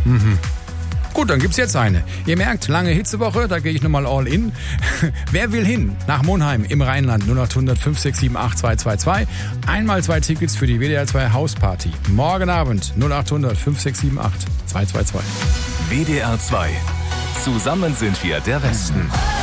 Gut, dann gibt's jetzt eine. Ihr merkt, lange Hitzewoche, da gehe ich nochmal all in. Wer will hin? Nach Monheim im Rheinland 0800 567 8222. Einmal 2 Tickets für die WDR 2 Hausparty. Morgen Abend 0800 567 8222. WDR 2. Zusammen sind wir der Westen.